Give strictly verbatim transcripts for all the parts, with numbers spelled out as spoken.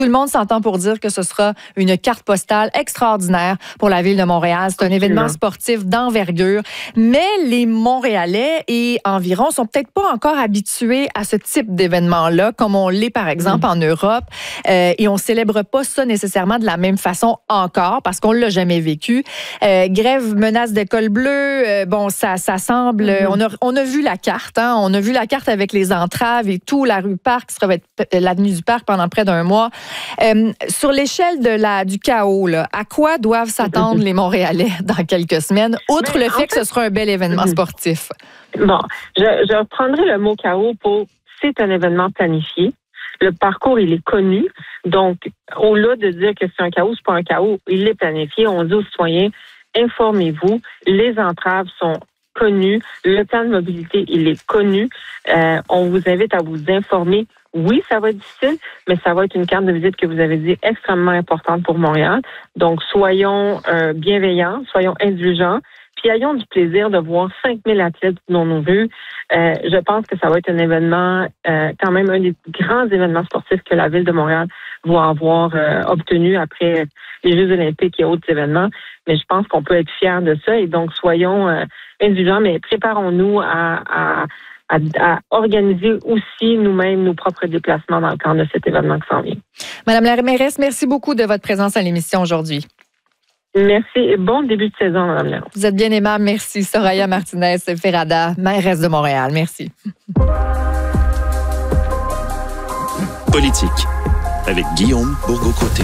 Tout le monde s'entend pour dire que ce sera une carte postale extraordinaire pour la ville de Montréal. C'est un événement sportif d'envergure. Mais les Montréalais et environ sont peut-être pas encore habitués à ce type d'événement-là, comme on l'est par exemple mmh. en Europe. Euh, et on célèbre pas ça nécessairement de la même façon encore parce qu'on l'a jamais vécu. Euh, grève, menace d'école bleue, euh, bon, ça, ça semble... Mmh. On, a, on a vu la carte, hein? On a vu la carte avec les entraves et tout, la rue Parc, qui sera l'avenue du Parc pendant près d'un mois. Euh, sur l'échelle de la, du chaos, là, à quoi doivent s'attendre les Montréalais dans quelques semaines, outre Mais le fait, fait que ce sera un bel événement sportif? Bon, je, je reprendrai le mot chaos pour « c'est un événement planifié ». Le parcours, il est connu. Donc, au-delà de dire que c'est un chaos, c'est pas un chaos, il est planifié. On dit aux citoyens, informez-vous, les entraves sont connues, le plan de mobilité, il est connu. Euh, on vous invite à vous informer. Oui, ça va être difficile, mais ça va être une carte de visite que vous avez dit extrêmement importante pour Montréal. Donc, soyons euh, bienveillants, soyons indulgents, puis ayons du plaisir de voir cinq mille athlètes dans nos rues. Euh, je pense que ça va être un événement, euh, quand même un des grands événements sportifs que la Ville de Montréal va avoir euh, obtenu après les Jeux olympiques et autres événements. Mais je pense qu'on peut être fiers de ça. Et donc, soyons euh, indulgents, mais préparons-nous à... à À, à organiser aussi nous-mêmes nos propres déplacements dans le cadre de cet événement qui s'en vient. Madame la mairesse, merci beaucoup de votre présence à l'émission aujourd'hui. Merci et bon début de saison, Madame la mairesse. Vous êtes bien aimable. Merci. Soraya Martinez-Ferrada, mairesse de Montréal. Merci. Politique, avec Guillaume Bourgault-Côté.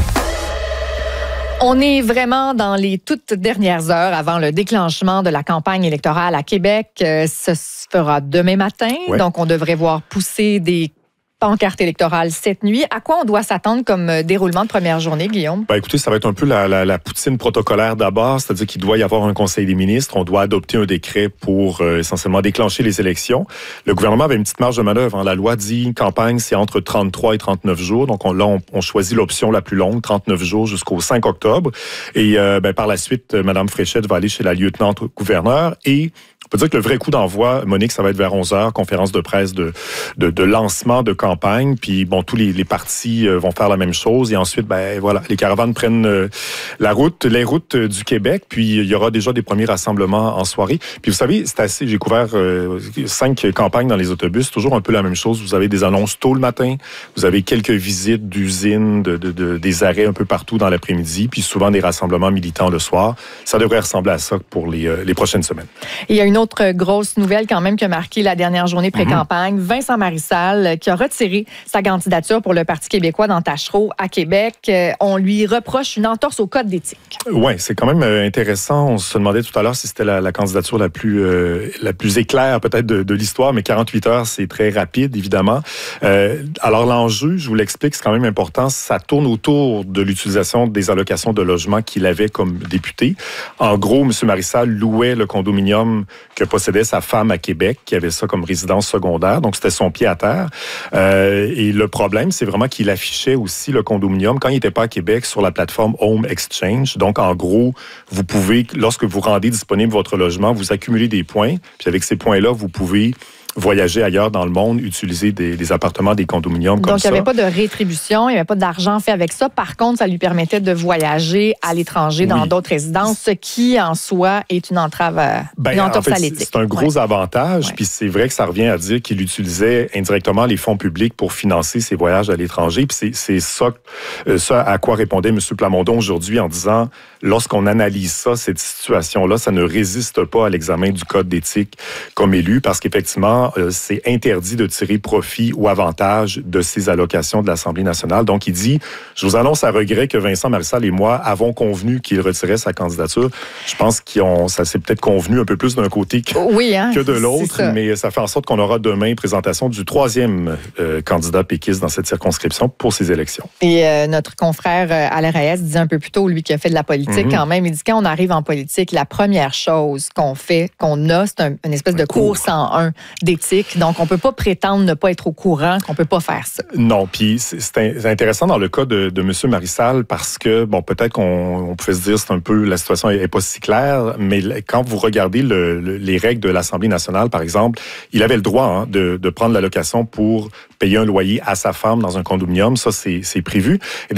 On est vraiment dans les toutes dernières heures avant le déclenchement de la campagne électorale à Québec. Ce se fera demain matin, ouais. Donc on devrait voir pousser des pancarte électorale cette nuit. À quoi on doit s'attendre comme déroulement de première journée, Guillaume? Ben écoutez, ça va être un peu la, la, la poutine protocolaire d'abord, c'est-à-dire qu'il doit y avoir un conseil des ministres. On doit adopter un décret pour euh, essentiellement déclencher les élections. Le gouvernement avait une petite marge de manœuvre. Hein. La loi dit campagne, c'est entre trente-trois et trente-neuf jours. Donc on, là, on, on choisit l'option la plus longue, trente-neuf jours jusqu'au cinq octobre. Et euh, ben, par la suite, Mme Fréchette va aller chez la lieutenante gouverneure et on peut dire que le vrai coup d'envoi, Monique, ça va être vers onze heures, conférence de presse de, de, de lancement de campagne. Puis, bon, tous les, les partis vont faire la même chose. Et ensuite, ben voilà, les caravanes prennent la route, les routes du Québec. Puis, il y aura déjà des premiers rassemblements en soirée. Puis, vous savez, c'est assez, j'ai couvert euh, cinq campagnes dans les autobus. Toujours un peu la même chose. Vous avez des annonces tôt le matin. Vous avez quelques visites d'usines, de, de, de, des arrêts un peu partout dans l'après-midi. Puis, souvent des rassemblements militants le soir. Ça devrait ressembler à ça pour les, euh, les prochaines semaines. Il y a une autre grosse nouvelle quand même qui a marqué la dernière journée pré-campagne. Mm-hmm. Vincent Marissal qui a retiré sa candidature pour le Parti québécois dans Tachereau à Québec. Euh, on lui reproche une entorse au code d'éthique. Oui, c'est quand même intéressant. On se demandait tout à l'heure si c'était la, la candidature la plus, euh, la plus éclair peut-être de, de l'histoire, mais quarante-huit heures, c'est très rapide, évidemment. Euh, alors l'enjeu, je vous l'explique, c'est quand même important. Ça tourne autour de l'utilisation des allocations de logement qu'il avait comme député. En gros, M. Marissal louait le condominium que possédait sa femme à Québec, qui avait ça comme résidence secondaire. Donc, c'était son pied à terre. Euh, et le problème, c'est vraiment qu'il affichait aussi le condominium quand il n'était pas à Québec sur la plateforme Home Exchange. Donc, en gros, vous pouvez, lorsque vous rendez disponible votre logement, vous accumulez des points. Puis avec ces points-là, vous pouvez voyager ailleurs dans le monde, utiliser des, des appartements, des condominiums comme ça. Donc, il n'y avait pas de rétribution, il n'y avait pas d'argent fait avec ça. Par contre, ça lui permettait de voyager à l'étranger oui. dans d'autres résidences, ce qui, en soi, est une entrave à, ben, une entorse en fait, à l'éthique. C'est un gros ouais. avantage. Ouais. Puis c'est vrai que ça revient à dire qu'il utilisait indirectement les fonds publics pour financer ses voyages à l'étranger. Puis c'est, c'est ça, euh, ça à quoi répondait M. Plamondon aujourd'hui en disant, lorsqu'on analyse ça, cette situation-là, ça ne résiste pas à l'examen du code d'éthique comme élu, parce qu'effectivement, Euh, c'est interdit de tirer profit ou avantage de ces allocations de l'Assemblée nationale. Donc, il dit, je vous annonce à regret que Vincent Marissal et moi avons convenu qu'il retirait sa candidature. Je pense que ça s'est peut-être convenu un peu plus d'un côté que, oui, hein, que de l'autre, ça. Mais ça fait en sorte qu'on aura demain présentation du troisième euh, candidat péquiste dans cette circonscription pour ces élections. Et euh, notre confrère euh, Alain Reyes disait un peu plus tôt, lui qui a fait de la politique mm-hmm. quand même, il dit quand on arrive en politique, la première chose qu'on fait, qu'on a, c'est un, une espèce un de cours cent un des politique. Donc, on peut pas prétendre ne pas être au courant qu'on peut pas faire ça. Non, puis c'est intéressant dans le cas de, de M. Marissal parce que, bon, peut-être qu'on on pouvait se dire c'est un peu, la situation est pas si claire, mais quand vous regardez le, le, les règles de l'Assemblée nationale, par exemple, il avait le droit hein, de, de prendre l'allocation pour payer un loyer à sa femme dans un condominium. Ça, c'est prévu. Et